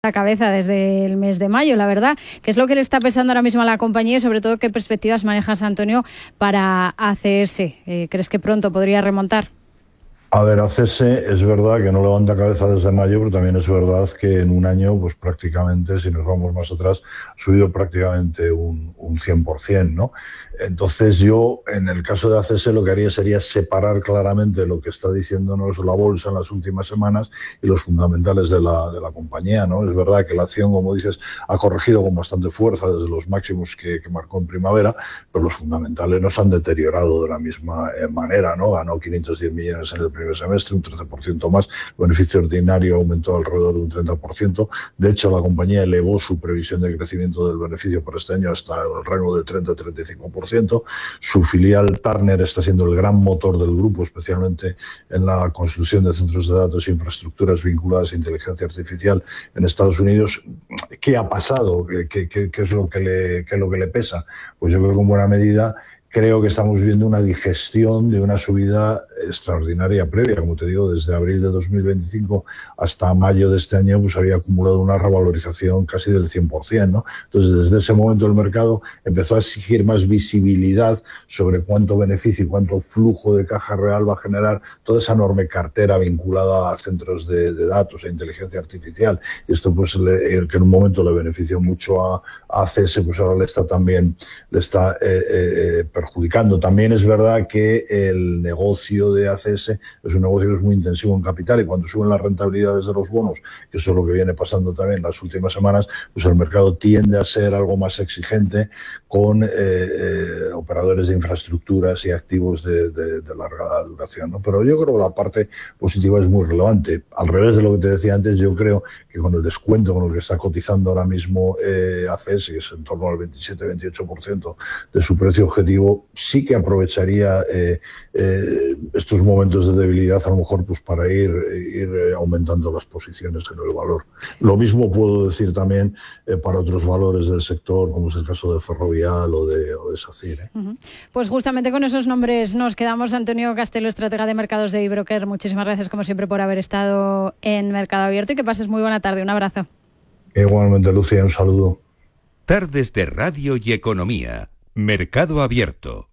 la cabeza desde el mes de mayo, la verdad. ¿Qué es lo que le está pesando ahora mismo a la compañía y sobre todo qué perspectivas manejas, Antonio, para ACS? ¿Crees que pronto podría remontar? A ver, ACS es verdad que no levanta cabeza desde mayo, pero también es verdad que en un año, pues prácticamente, si nos vamos más atrás, ha subido prácticamente un 100%, ¿no? Entonces yo, en el caso de ACS, lo que haría sería separar claramente lo que está diciéndonos la bolsa en las últimas semanas y los fundamentales de la compañía, ¿no? Es verdad que la acción, como dices, ha corregido con bastante fuerza desde los máximos que marcó en primavera, pero los fundamentales no se han deteriorado de la misma manera, ¿no? Ganó 510 millones en el primer semestre, un 13% más, el beneficio ordinario aumentó alrededor de un 30%, de hecho la compañía elevó su previsión de crecimiento del beneficio por este año hasta el rango del 30-35%, su filial Turner está siendo el gran motor del grupo, especialmente en la construcción de centros de datos e infraestructuras vinculadas a inteligencia artificial en Estados Unidos. ¿Qué ha pasado? ¿Qué es lo que le pesa? Pues yo creo que en buena medida creo que estamos viendo una digestión de una subida extraordinaria previa. Como te digo, desde abril de 2025 hasta mayo de este año pues había acumulado una revalorización casi del 100%, ¿no? Entonces, desde ese momento el mercado empezó a exigir más visibilidad sobre cuánto beneficio y cuánto flujo de caja real va a generar toda esa enorme cartera vinculada a centros de datos e inteligencia artificial. Y esto, pues, que en un momento le benefició mucho a ACS, pues ahora le está perjudicando. También es verdad que el negocio de ACS es un negocio que es muy intensivo en capital y cuando suben las rentabilidades de los bonos, que eso es lo que viene pasando también en las últimas semanas, pues el mercado tiende a ser algo más exigente con operadores de infraestructuras y activos de larga duración, ¿no? Pero yo creo que la parte positiva es muy relevante. Al revés de lo que te decía antes, yo creo que con el descuento con el que está cotizando ahora mismo ACS, que es en torno al 27-28% de su precio objetivo, sí que aprovecharía estos momentos de debilidad a lo mejor pues para ir aumentando las posiciones en el valor. Lo mismo puedo decir también para otros valores del sector, como es el caso de Ferrovial o de SACIR, ¿eh? Pues justamente con esos nombres nos quedamos. Antonio Castelo, estratega de mercados de eBroker, muchísimas gracias como siempre por haber estado en Mercado Abierto y que pases muy buena tarde. Un abrazo. Igualmente, Lucía, un saludo. Tardes de Radio y Economía. Mercado Abierto.